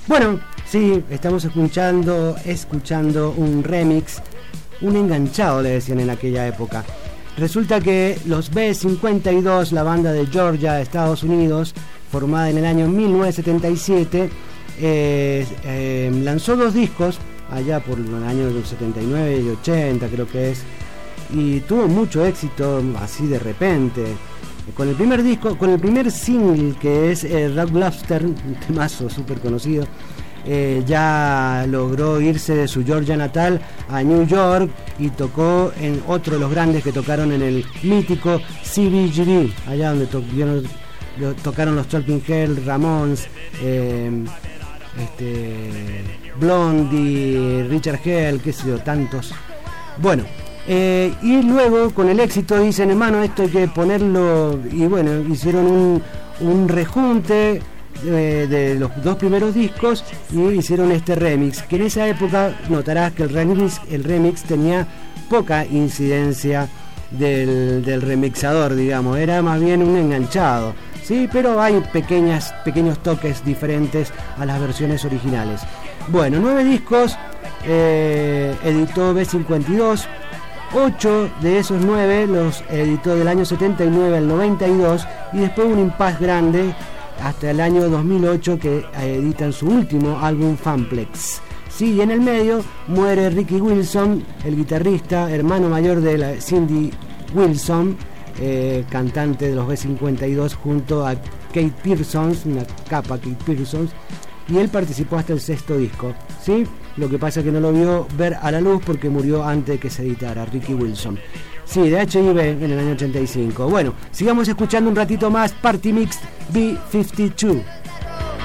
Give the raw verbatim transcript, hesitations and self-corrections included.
Bueno, sí, estamos escuchando, escuchando un remix, un enganchado le decían en aquella época. Resulta que los B cincuenta y dos, la banda de Georgia, Estados Unidos, formada en el año mil novecientos setenta y siete, eh, eh, lanzó dos discos allá por los años setenta y nueve y ochenta, creo que es, y tuvo mucho éxito así de repente. Con el primer disco, con el primer single, que es eh, Rock Lobster, un temazo súper conocido, eh, ya logró irse de su Georgia natal a New York y tocó en otro de los grandes que tocaron en el mítico C B G B, allá donde to lo, tocaron los Talking Heads, Ramones, eh, este, Blondie, Richard Hell, qué sé yo, tantos. Bueno, eh, y luego con el éxito dicen, hermano, esto hay que ponerlo, y bueno, hicieron un, un rejunte de, de los dos primeros discos y hicieron este remix, que en esa época notarás que el remix, el remix tenía poca incidencia del, del remixador, digamos, era más bien un enganchado, sí, pero hay pequeñas, pequeños toques diferentes a las versiones originales. Bueno, nueve discos eh, editó B cincuenta y dos, ocho de esos nueve los editó del año setenta y nueve al noventa y dos, y después un impasse grande hasta el año dos mil ocho que editan su último álbum Funplex. Sí, y en el medio muere Ricky Wilson, el guitarrista, hermano mayor de la Cindy Wilson, eh, cantante de los B cincuenta y dos, junto a Kate Pierson, una capa Kate Pierson, y él participó hasta el sexto disco, ¿sí? Lo que pasa es que no lo vio ver a la luz porque murió antes de que se editara, Ricky Wilson. Sí, de H I V en el año ochenta y cinco. Bueno, sigamos escuchando un ratito más Party Mix B cincuenta y dos.